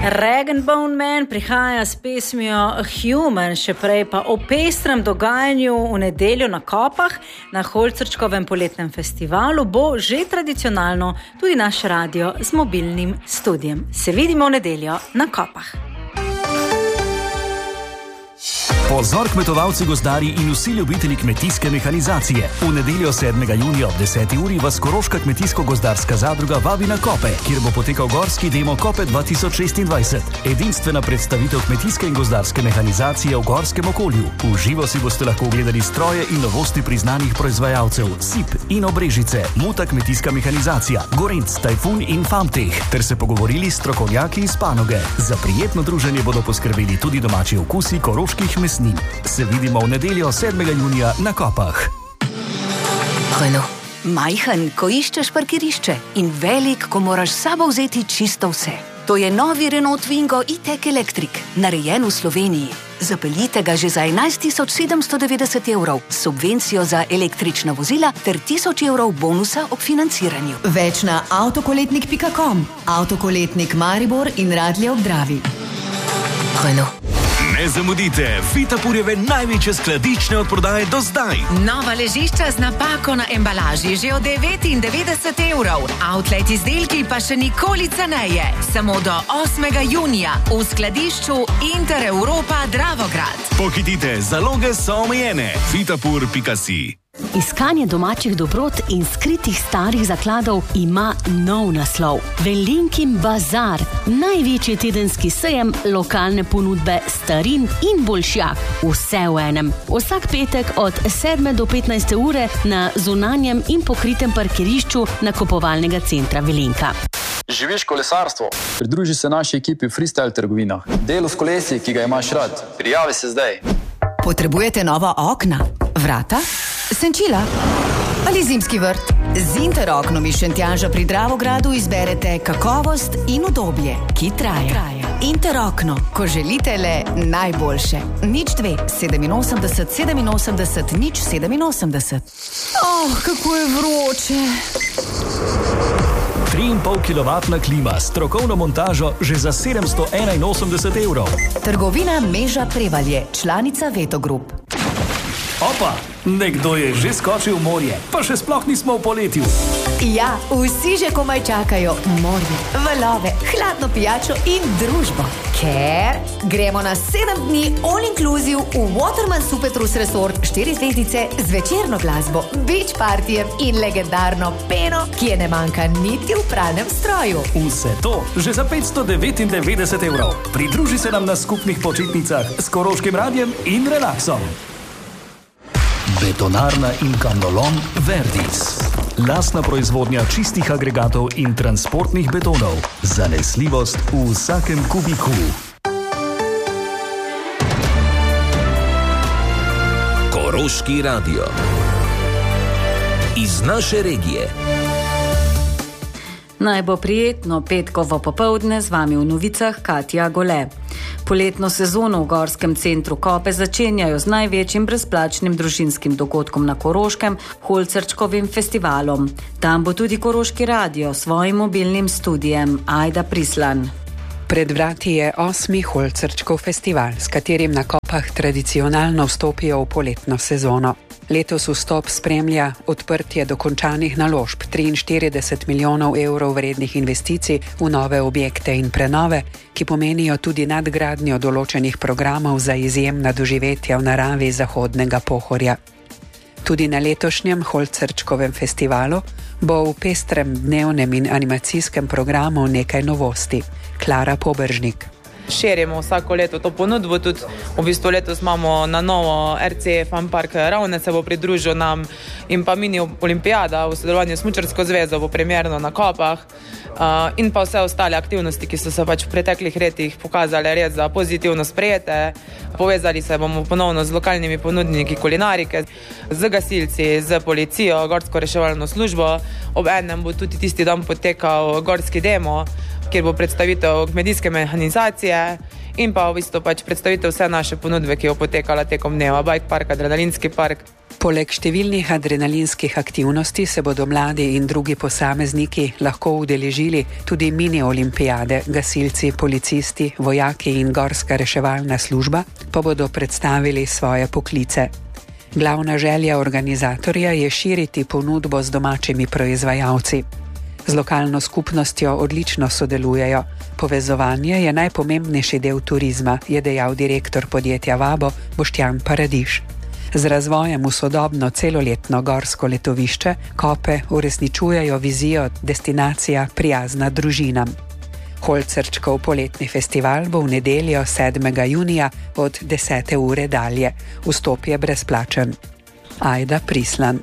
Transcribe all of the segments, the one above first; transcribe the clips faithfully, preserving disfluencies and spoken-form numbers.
Rag and Bone Man prihaja s pesmijo Human, še prej pa o pestrem dogajanju v nedeljo na Kopah. Na Holcerčkovem poletnem festivalu bo že tradicionalno tudi naš radio z mobilnim studijem. Se vidimo v nedeljo na Kopah. Pozor kmetovalci, gozdarji in vsi ljubitelji kmetijske mehanizacije. V nedeljo sedmega junija ob deseti uri vas Koroška kmetijsko-gozdarska zadruga vabi na Kope, kjer bo potekal gorski demo Kope dva tisoč šestindvajset. Edinstvena predstavitev kmetijske in gozdarske mehanizacije v gorskem okolju. V živo si boste lahko ogledali stroje in novosti priznanih proizvajalcev Sip in Obrežice, Muta kmetijska mehanizacija, Gorenc, Tajfun in Famteh, ter se pogovorili s strokovnjaki iz panoge. Za prijetno druženje bodo poskrbeli tudi domači okusi koroških mesnin. Se vidimo v nedeljo sedmega junija na Kopah. Renault. Majhen, ko iščeš parkirišče, in velik, ko moraš s sabo vzeti čisto vse. To je novi Renault Twingo e-tech Electric, narejen v Sloveniji. Zapeljite ga že za enajst tisoč sedemsto devetdeset evrov, subvencijo za električna vozila ter tisoč evrov bonusa ob financiranju. Več na avtokoletnik pika com, Avtokoletnik Maribor in Radlje ob Dravi. Renault. Ne zamudite Vitapurjeve največje skladične odprodaje do zdaj. Nova ležišča z napako na embalaži že od devetindevetdeset evrov. Outlet izdelki pa še nikoli ceneje. Samo do osmega junija v skladišču Inter Europa Dravograd. Pohitite, zaloge so omejene. vitapur pika si. Iskanje domačih dobrot in skritih starih zakladov ima nov naslov. Velinkin bazar, največji tedenski sejem lokalne ponudbe starin in boljšjak. Vse v enem. Vsak petek od sedme do petnajste ure na zunanjem in pokritem parkirišču nakupovalnega centra Velinka. Živiš kolesarstvo? Pridruži se naši ekipi Freestyle trgovinah. Delo s kolesi, ki ga imaš rad. Prijavi se zdaj. Potrebujete nova okna, vrata, senčila ali zimski vrt? Z Interoknom iz Šentjanža pri Dravogradu izberete kakovost in udobje, ki traja. Interokno, ko želite le najboljše. Nič dve, sedeminosemdeset, sedeminosemdeset, nič sedeminosemdeset. Oh, kako je vroče. tri in pol kilovatna klima, strokovno montažo že za sedemsto enainosemdeset evrov. Trgovina Meža Prevalje, članica Veto Group. Opa, nekdo je že skočil v morje, pa še sploh nismo v poletju. Ja, vsi že komaj čakajo morje, valove, hladno pijačo in družbo. Ker gremo na sedem dni all inclusive v Waterman Supetrus Resort, štiri zvezdice z večerno glasbo, beach partijem in legendarno peno, ki je ne manjka niti v pralnem stroju. Vse to že za petsto devetindevetdeset evrov. Pridruži se nam na skupnih počitnicah s Koroškim radiem in relaksom. Betonarna in kamnolom Verdis. Lastna proizvodnja čistih agregatov in transportnih betonov. Zanesljivost v vsakem kubiku. Koroški radio. Iz naše regije. Naj bo prijetno petkovo popoldne, z vami v novicah Katja Gole. Poletno sezono v Gorskem centru Kope začenjajo z največjim brezplačnim družinskim dogodkom na Koroškem, Holcerčkovim festivalom. Tam bo tudi Koroški radio s svojim mobilnim studijem. Ajda Prislan. Pred vrati je osmi Holcerčkov festival, s katerim na Kopah tradicionalno vstopijo v poletno sezono. Letos vstop spremlja odprtje dokončanih naložb triinštirideset milijonov evrov vrednih investicij v nove objekte in prenove, ki pomenijo tudi nadgradnjo določenih programov za izjemna doživetja v naravi Zahodnega Pohorja. Tudi na letošnjem Holcerčkovem festivalu bo v pestrem dnevnem in animacijskem programu nekaj novosti. Klara Pobržnik. Širimo vsako leto to ponudbo, tudi v bistvu letos imamo na novo er ce Fun Park Ravne se bo pridružil nam in pa mini olimpijada v sodelovanju s Smučarsko zvezo bo premierno na Kopah uh, in pa vse ostale aktivnosti, ki so se pač v preteklih letih pokazale res za pozitivno sprejete. Povezali se bomo ponovno z lokalnimi ponudniki kulinarike, z gasilci, z policijo, gorsko reševalno službo. Ob enem bo tudi tisti dan potekal gorski demo, kjer bo predstavitev kmetijske mehanizacije in pa v bistvu pač predstavitev vse naše ponudbe, ki jo potekala tekom dneva, bike park, adrenalinski park. Poleg številnih adrenalinskih aktivnosti se bodo mladi in drugi posamezniki lahko udeležili tudi mini olimpijade. Gasilci, policisti, vojaki in gorska reševalna služba pa bodo predstavili svoje poklice. Glavna želja organizatorja je širiti ponudbo z domačimi proizvajalci. Z lokalno skupnostjo odlično sodelujejo. Povezovanje je najpomembnejši del turizma, je dejal direktor podjetja Vabo Boštjan Paradiž. Z razvojem v sodobno celoletno gorsko letovišče Kope uresničujejo vizijo destinacija prijazna družinam. Holcerčkov poletni festival bo v nedeljo sedmega junija od desete ure dalje. Vstop je brezplačen. Ajda Prislan.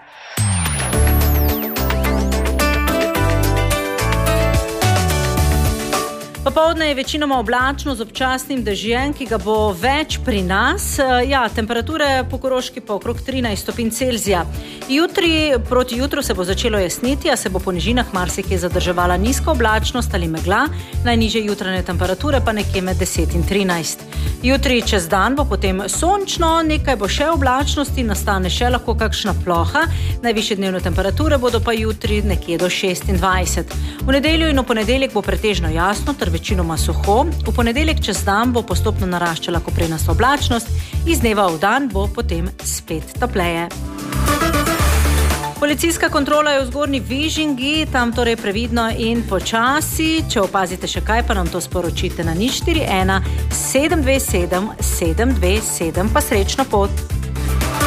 Popoldne je večinoma oblačno z občasnim dežjem, ki ga bo več pri nas. Ja, temperature po Koroški pa okrog trinajst stopinj Celzija. Jutri, proti jutru se bo začelo jasniti, a se bo po nižinah marsikje zadrževala nizka oblačnost ali megla, najnižje jutranje temperature pa nekje med deset in trinajst. Jutri čez dan bo potem sončno, nekaj bo še oblačnosti, nastane še lahko kakšna ploha, najvišje dnevne temperature bodo pa jutri nekje do šestindvajset. V nedeljo in v ponedeljek bo pretežno jasno ter večinoma suho. V ponedeljek čez dan bo postopno naraščala koprenasta oblačnost, iz dneva v dan bo potem spet topleje. Policijska kontrola je v Zgornji Vižingi, tam torej previdno in počasi. Če opazite še kaj, pa nam to sporočite na nič štiri ena sedem dve sedem sedem dve sedem, pa srečno pot.